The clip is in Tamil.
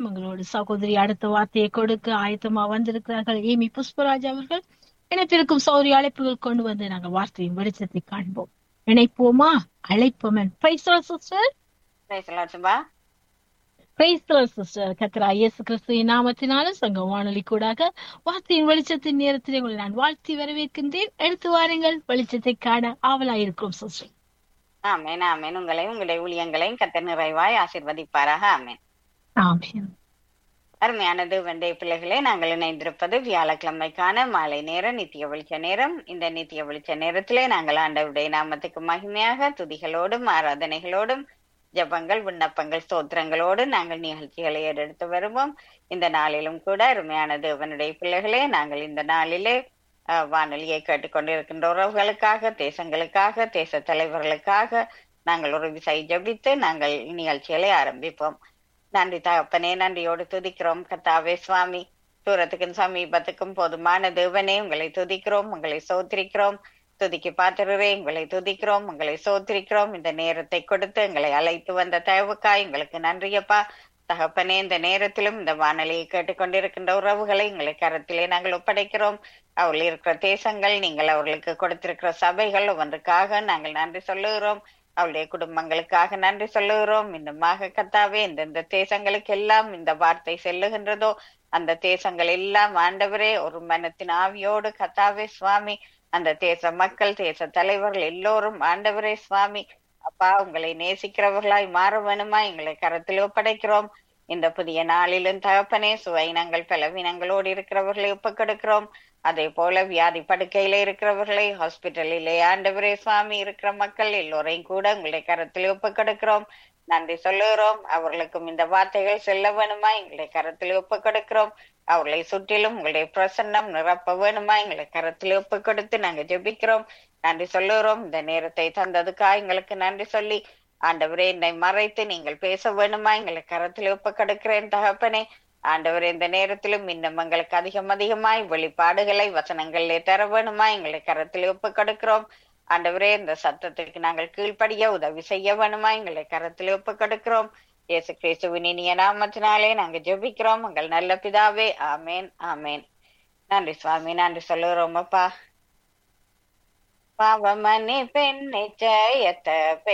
எங்களோட சகோதரி அடுத்த வார்த்தையை கொடுக்க ஆயத்தமா வந்திருக்கிறார்கள். ஏமி புஷ்பராஜ் அவர்கள் இணைப்பிற்கும் சௌரி அழைப்புகள் கொண்டு வந்து நாங்கள் வார்த்தையின் வெளிச்சத்தை காண்போம். இணைப்போமா? அழைப்போமன். சிஸ்டர், பேசலாச்சும்பா. சிஸ்டர். கத்ரா இயேசு கிறிஸ்துவின் நாமத்தினாலும் சங்க வானொலி கூடாக வார்த்தையின் வெளிச்சத்தின் நேரத்திலே உங்களை நான் வாழ்த்தி வரவேற்கின்றேன். எடுத்து வாருங்கள், வெளிச்சத்தை காண ஆவலாயிருக்கும் சிஸ்டர். ஆமேன் ஆமேன். உங்களையும் உங்களுடைய ஊழியங்களையும் கர்த்தர் நிறைவாய் ஆசீர்வதிப்பாராக. ஆமேன் ஆமென். அருமையானது வெண்டை பிள்ளைகளே, நாங்கள் இணைந்திருப்பது வியாழக்கிழமைக்கான மாலை நேரம், நித்திய வெளிச்ச நேரம். இந்த நித்திய வெளிச்ச நேரத்திலே நாங்கள் ஆண்டவருடைய நாமத்துக்கு மகிமையாக துதிகளோடும் ஆராதனைகளோடும் ஜபங்கள் விண்ணப்பங்கள் ஸ்தோத்திரங்களோடு நாங்கள் நிகழ்ச்சிகளை எடுத்து வருவோம். இந்த நாளிலும் கூட அருமையான தேவனுடைய பிள்ளைகளே, நாங்கள் இந்த நாளிலே வானொலியை கேட்டுக்கொண்டிருக்கின்ற உறவுகளுக்காக, தேசங்களுக்காக, தேச தலைவர்களுக்காக நாங்கள் ஒரு விசை ஜபித்து நாங்கள் நிகழ்ச்சிகளை ஆரம்பிப்போம். நன்றி தகப்பனே, நன்றியோடு துதிக்கிறோம் கர்த்தாவே சுவாமி. தூரத்துக்கும் சமீபத்துக்கும் போதுமான தேவனே, உங்களை துதிக்கிறோம், உங்களை சோத்திரிக்கிறோம். துதிக்கு பாத்திரரே, உங்களை துதிக்கிறோம், உங்களை சோத்திரிக்கிறோம். இந்த நேரத்தை கொடுத்து எங்களை அழைத்து வந்த தயவுக்காய் எங்களுக்கு நன்றியப்பா தகப்பனே. இந்த நேரத்திலும் இந்த வானொலியை கேட்டுக்கொண்டிருக்கின்ற உறவுகளை எங்களை கரத்திலே நாங்கள் ஒப்படைக்கிறோம். அவர்கள் இருக்கிற தேசங்கள், நீங்கள் அவர்களுக்கு கொடுத்திருக்கிற சபைகள் ஒவ்வொன்றுக்காக நாங்கள் நன்றி சொல்லுகிறோம். அவளுடைய குடும்பங்களுக்காக நன்றி சொல்லுகிறோம். இன்னுமாக கர்த்தாவே, இந்த தேசங்களுக்கு எல்லாம் இந்த வார்த்தை செல்லுகின்றதோ அந்த தேசங்கள் எல்லாம் ஆண்டவரே ஒரு மனத்தின் ஆவியோடு கர்த்தாவே சுவாமி, அந்த தேச மக்கள், தேச தலைவர்கள் எல்லோரும் ஆண்டவரே சுவாமி அப்பா உங்களை நேசிக்கிறவர்களாய் மாற வேணுமா எங்களை கரத்தில் ஒப்படைக்கிறோம். இந்த புதிய நாளிலும் தகப்பனே, சுவையினங்கள் பலவீனங்களோடு இருக்கிறவர்களை ஒப்புக்கொடுக்கிறோம். அதே போல வியாதி படுக்கையில இருக்கிறவர்களை, ஹாஸ்பிட்டலிலே ஆண்டவரே சுவாமி இருக்கிற மக்கள் எல்லோரையும் கூட உங்களுடைய கரத்தில் ஒப்புக்கொடுக்கிறோம். நன்றி சொல்லுகிறோம். அவர்களுக்கும் இந்த வார்த்தைகள் செல்ல வேணுமா எங்களுடைய கரத்தில் ஒப்புக்கொடுக்கிறோம். அவர்களை சுற்றிலும் உங்களுடைய பிரசன்னம் நிரப்ப வேணுமா எங்களை கரத்தில் ஒப்பு கொடுத்து நாங்க ஜெபிக்கிறோம். நன்றி சொல்லுகிறோம். இந்த நேரத்தை தந்ததுக்கா எங்களுக்கு நன்றி சொல்லி ஆண்டவரே, என்னை மறைத்து நீங்கள் பேச வேணுமா எங்களை கரத்தில் ஒப்பு கொடுக்கிறேன் தகப்பனே. ஆண்டவரே, இந்த நேரத்திலும் இன்னும் எங்களுக்கு அதிகமாய் வெளிப்பாடுகளை வசனங்களிலே தர வேணுமா எங்களை கரத்தில் ஒப்பு கொடுக்கிறோம். ஆண்டவரே, இந்த சத்தத்துக்கு நாங்கள் கீழ்ப்படிய உதவி செய்ய வேணுமா எங்களை கரத்தில் ஒப்பு கொடுக்கிறோம். இயேசு கிறிஸ்துவின் இனிய நாமத்தினாலே நாங்க ஜெபிக்கிறோம் உங்கள் நல்ல பிதாவே. ஆமேன் ஆமேன். நன்றி சுவாமி, நன்றி சொல்லுகிறோம் அப்பா. பாவமணி பெண் நிச்சயத்த